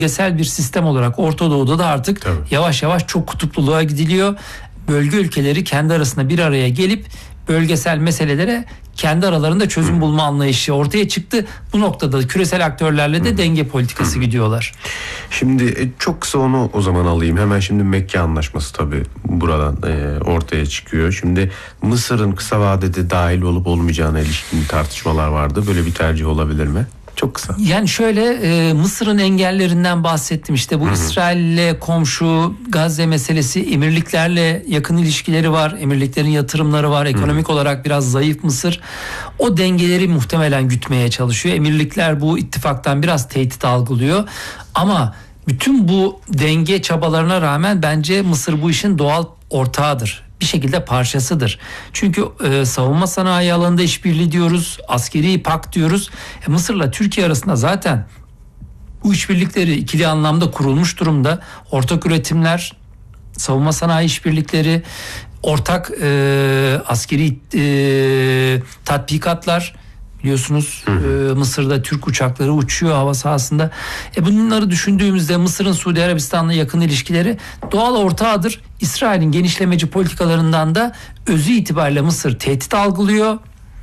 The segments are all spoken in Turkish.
bölgesel bir sistem olarak Orta Doğu'da da artık yavaş yavaş çok kutupluluğa gidiliyor. Bölge ülkeleri kendi arasında bir araya gelip bölgesel meselelere kendi aralarında çözüm bulma anlayışı ortaya çıktı. Bu noktada küresel aktörlerle de denge politikası gidiyorlar. Şimdi çok kısa onu o zaman alayım. Hemen şimdi Mekke Anlaşması tabii buradan ortaya çıkıyor. Şimdi Mısır'ın kısa vadede dahil olup olmayacağına ilişkin tartışmalar vardı. Böyle bir tercih olabilir mi? Çok kısa. Yani şöyle Mısır'ın engellerinden bahsettim. İşte bu İsrail'le komşu, Gazze meselesi, emirliklerle yakın ilişkileri var. Emirliklerin yatırımları var. Ekonomik olarak biraz zayıf Mısır. O dengeleri muhtemelen gütmeye çalışıyor. Emirlikler bu ittifaktan biraz tehdit algılıyor. Ama bütün bu denge çabalarına rağmen bence Mısır bu işin doğal ortağıdır. Bir şekilde parçasıdır. Çünkü savunma sanayi alanında işbirliği diyoruz, askeri pakt diyoruz. Mısır'la Türkiye arasında zaten bu işbirlikleri ikili anlamda kurulmuş durumda. Ortak üretimler, savunma sanayi işbirlikleri, ortak askeri tatbikatlar. Biliyorsunuz Mısır'da Türk uçakları uçuyor hava sahasında. Bunları düşündüğümüzde Mısır'ın Suudi Arabistan'la yakın ilişkileri doğal ortağıdır. İsrail'in genişlemeci politikalarından da özü itibariyle Mısır tehdit algılıyor.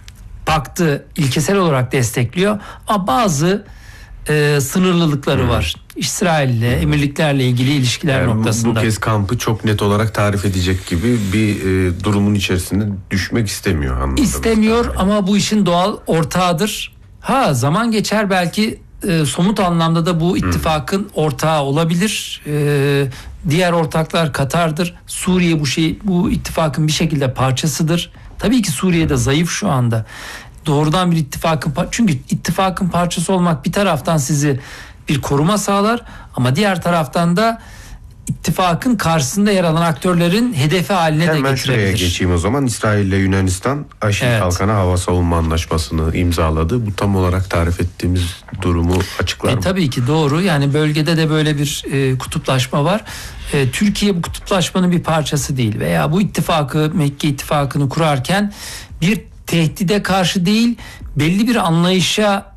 Paktı ilkesel olarak destekliyor. Ama bazı sınırlılıkları var. İsrail'le, emirliklerle ilgili ilişkiler noktasında. Bu kez kampı çok net olarak tarif edecek gibi bir durumun içerisinde düşmek istemiyor. İstemiyor ama bu işin doğal ortağıdır. Zaman geçer belki somut anlamda da bu ittifakın ortağı olabilir. Diğer ortaklar Katar'dır. Suriye bu ittifakın bir şekilde parçasıdır. Tabii ki Suriye de zayıf şu anda. Doğrudan bir ittifakın, çünkü ittifakın parçası olmak bir taraftan sizi bir koruma sağlar ama diğer taraftan da ittifakın karşısında yer alan aktörlerin hedefi haline de getirebilir. Hemen şuraya geçeyim o zaman. İsrail ile Yunanistan Aşil Kalkanı Hava Savunma Anlaşması'nı imzaladı. Bu tam olarak tarif ettiğimiz durumu açıklar mı? Tabii ki doğru. Yani bölgede de böyle bir kutuplaşma var. Türkiye bu kutuplaşmanın bir parçası değil veya bu ittifakı, Mekke ittifakını kurarken bir tehdide karşı değil, belli bir anlayışa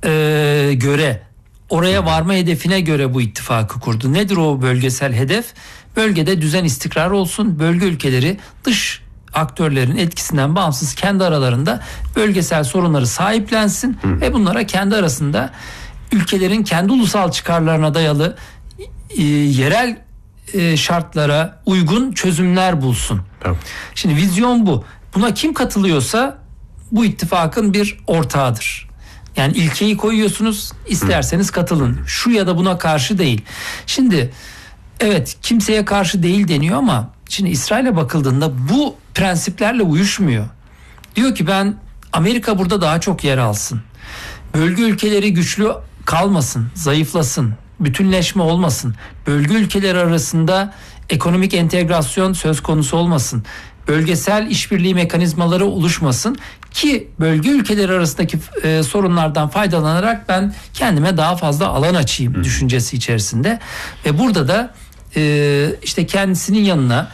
göre, oraya varma hedefine göre bu ittifakı kurdu. Nedir o bölgesel hedef? Bölgede düzen, istikrar olsun. Bölge ülkeleri dış aktörlerin etkisinden bağımsız kendi aralarında bölgesel sorunları sahiplensin ve bunlara kendi arasında ülkelerin kendi ulusal çıkarlarına dayalı yerel şartlara uygun çözümler bulsun. Tamam. Şimdi vizyon bu. Buna kim katılıyorsa bu ittifakın bir ortağıdır. Yani ilkeyi koyuyorsunuz, isterseniz katılın. Şu ya da buna karşı değil. Şimdi evet, kimseye karşı değil deniyor ama şimdi İsrail'e bakıldığında bu prensiplerle uyuşmuyor. Diyor ki Amerika burada daha çok yer alsın. Bölge ülkeleri güçlü kalmasın, zayıflasın, bütünleşme olmasın. Bölge ülkeleri arasında ekonomik entegrasyon söz konusu olmasın. Bölgesel işbirliği mekanizmaları oluşmasın ki bölge ülkeleri arasındaki sorunlardan faydalanarak ben kendime daha fazla alan açayım düşüncesi içerisinde. Ve burada da işte kendisinin yanına,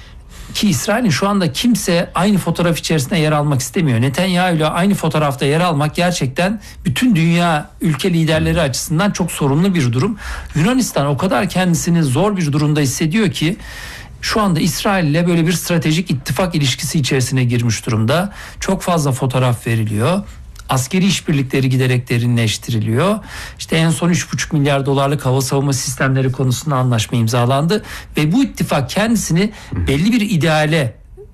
ki İsrail'in şu anda kimse aynı fotoğraf içerisinde yer almak istemiyor. Netanyahu ile aynı fotoğrafta yer almak gerçekten bütün dünya ülke liderleri açısından çok sorunlu bir durum. Yunanistan o kadar kendisini zor bir durumda hissediyor ki şu anda İsrail ile böyle bir stratejik ittifak ilişkisi içerisine girmiş durumda. Çok fazla fotoğraf veriliyor. Askeri işbirlikleri giderek derinleştiriliyor. İşte en son 3,5 milyar dolarlık hava savunma sistemleri konusunda anlaşma imzalandı. Ve bu ittifak kendisini belli bir ideale,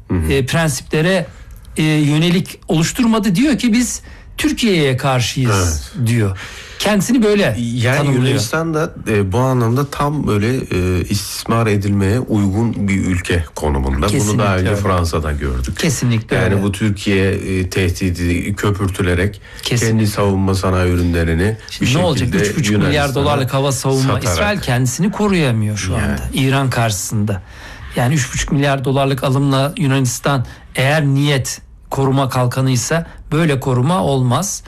prensiplere yönelik oluşturmadı. Diyor ki biz Türkiye'ye karşıyız diyor. Kendisini böyle tanımlıyor. Yunanistan da bu anlamda tam böyle istismar edilmeye uygun bir ülke konumunda. Kesinlikle bunu daha önce öyle. Fransa'da gördük. Kesinlikle yani öyle. bu Türkiye tehdidi köpürtülerek kendi savunma sanayi ürünlerini bir şekilde ne olacak? 3,5 milyar dolarlık hava savunma satarak. İsrail kendisini koruyamıyor şu anda İran karşısında. Yani 3,5 milyar dolarlık alımla Yunanistan eğer niyet koruma kalkanıysa böyle koruma olmaz.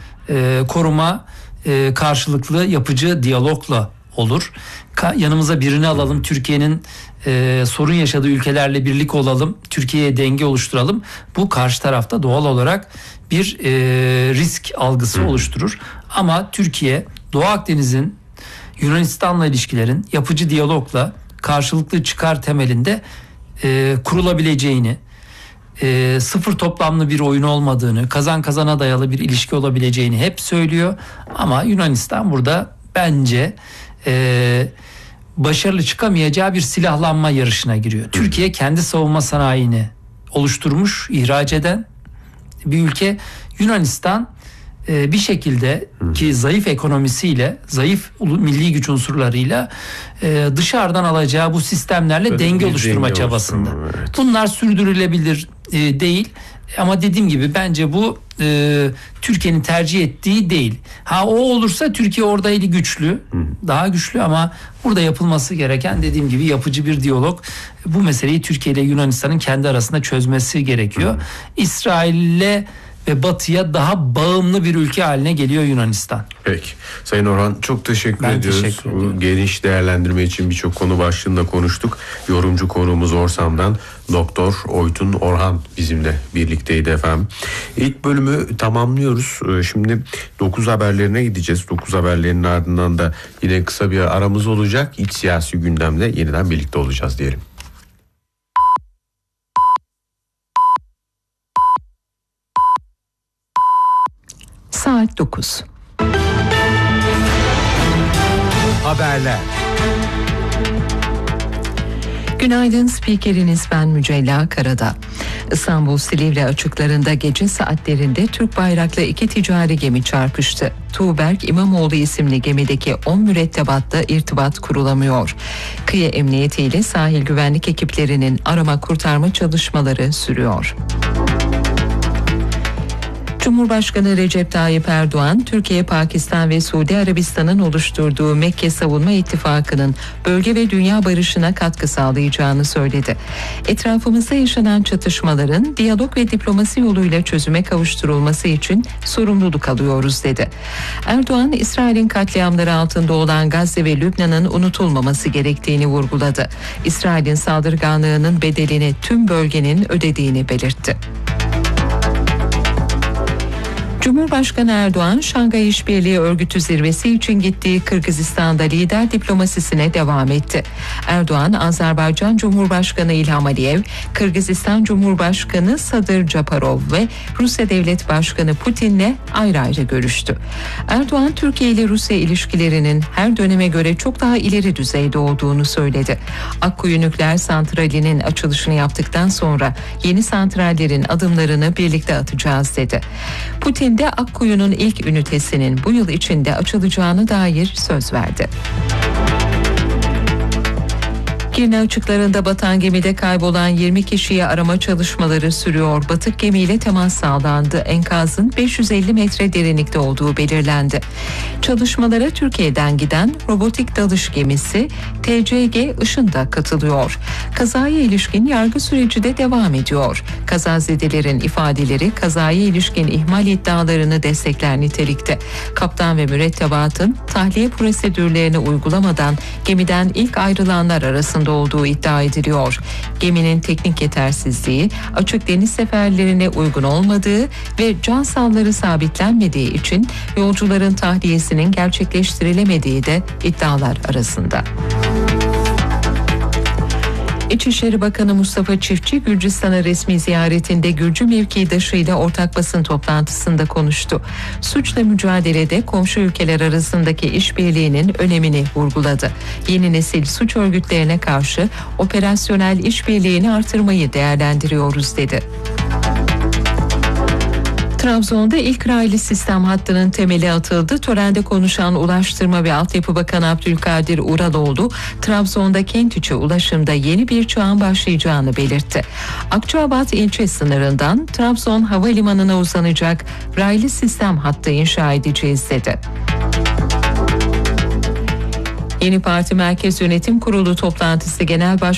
Koruma karşılıklı yapıcı diyalogla olur. Yanımıza birini alalım. Türkiye'nin sorun yaşadığı ülkelerle birlik olalım. Türkiye'ye denge oluşturalım. Bu karşı tarafta doğal olarak bir risk algısı oluşturur. Ama Türkiye Doğu Akdeniz'in Yunanistan'la ilişkilerin yapıcı diyalogla karşılıklı çıkar temelinde kurulabileceğini, sıfır toplamlı bir oyun olmadığını, kazan kazana dayalı bir ilişki olabileceğini hep söylüyor. Ama Yunanistan burada bence başarılı çıkamayacağı bir silahlanma yarışına giriyor. Türkiye kendi savunma sanayini oluşturmuş, ihraç eden bir ülke. Yunanistan bir şekilde ki zayıf ekonomisiyle, zayıf milli güç unsurlarıyla dışarıdan alacağı bu sistemlerle böyle denge oluşturma çabasında. Evet. Bunlar sürdürülebilir değil. Ama dediğim gibi bence bu Türkiye'nin tercih ettiği değil. O olursa Türkiye orada eli güçlü, daha güçlü, ama burada yapılması gereken, dediğim gibi, yapıcı bir diyalog. Bu meseleyi Türkiye ile Yunanistan'ın kendi arasında çözmesi gerekiyor. İsrail'le ve Batı'ya daha bağımlı bir ülke haline geliyor Yunanistan. Peki. Sayın Orhan, çok teşekkür ediyoruz. Teşekkür ediyorum. Geniş değerlendirme için birçok konu başlığında konuştuk. Yorumcu konuğumuz Orsam'dan Doktor Oytun Orhan bizimle birlikteydi efendim. İlk bölümü tamamlıyoruz. Şimdi 9 haberlerine gideceğiz. 9 haberlerin ardından da yine kısa bir aramız olacak. İç siyasi gündemde yeniden birlikte olacağız diyelim. Saat 9. Haberler. Günaydın, spikeriniz ben Mücella Karadağ. İstanbul Silivri açıklarında gece saatlerinde Türk bayraklı 2 ticari gemi çarpıştı. Tuğberk İmamoğlu isimli gemideki 10 mürettebatta irtibat kurulamıyor. Kıyı Emniyeti ile sahil güvenlik ekiplerinin arama kurtarma çalışmaları sürüyor. Cumhurbaşkanı Recep Tayyip Erdoğan, Türkiye, Pakistan ve Suudi Arabistan'ın oluşturduğu Mekke Savunma İttifakı'nın bölge ve dünya barışına katkı sağlayacağını söyledi. Etrafımızda yaşanan çatışmaların diyalog ve diplomasi yoluyla çözüme kavuşturulması için sorumluluk alıyoruz dedi. Erdoğan, İsrail'in katliamları altında olan Gazze ve Lübnan'ın unutulmaması gerektiğini vurguladı. İsrail'in saldırganlığının bedelini tüm bölgenin ödediğini belirtti. Cumhurbaşkanı Erdoğan, Şangay İşbirliği Örgütü zirvesi için gittiği Kırgızistan'da lider diplomasisine devam etti. Erdoğan, Azerbaycan Cumhurbaşkanı İlham Aliyev, Kırgızistan Cumhurbaşkanı Sadır Japarov ve Rusya Devlet Başkanı Putin'le ayrı ayrı görüştü. Erdoğan, Türkiye ile Rusya ilişkilerinin her döneme göre çok daha ileri düzeyde olduğunu söyledi. Akkuyu Nükleer Santrali'nin açılışını yaptıktan sonra yeni santrallerin adımlarını birlikte atacağız dedi. Putin de Akkuyu'nun ilk ünitesinin bu yıl içinde açılacağına dair söz verdi. Girne açıklarında batan gemide kaybolan 20 kişiye arama çalışmaları sürüyor. Batık gemiyle temas sağlandı. Enkazın 550 metre derinlikte olduğu belirlendi. Çalışmalara Türkiye'den giden robotik dalış gemisi TCG Işın da katılıyor. Kazaya ilişkin yargı süreci de devam ediyor. Kazazedelerin ifadeleri kazaya ilişkin ihmal iddialarını destekler nitelikte. Kaptan ve mürettebatın tahliye prosedürlerini uygulamadan gemiden ilk ayrılanlar arasında olduğu iddia ediliyor. Geminin teknik yetersizliği, açık deniz seferlerine uygun olmadığı ve can salları sabitlenmediği için yolcuların tahliyesinin gerçekleştirilemediği de iddialar arasında. İçişleri Bakanı Mustafa Çiftçi, Gürcistan'a resmi ziyaretinde Gürcü mevkidaşıyla ortak basın toplantısında konuştu. Suçla mücadelede komşu ülkeler arasındaki işbirliğinin önemini vurguladı. Yeni nesil suç örgütlerine karşı operasyonel işbirliğini artırmayı değerlendiriyoruz dedi. Trabzon'da ilk raylı sistem hattının temeli atıldı. Törende konuşan Ulaştırma ve Altyapı Bakanı Abdülkadir Uraloğlu, Trabzon'da kent içi ulaşımda yeni bir çağın başlayacağını belirtti. Akçaabat ilçe sınırından Trabzon Havalimanı'na uzanacak raylı sistem hattı inşa edeceğiz dedi. Yeni Parti Merkez Yönetim Kurulu toplantısı Genel Başkanı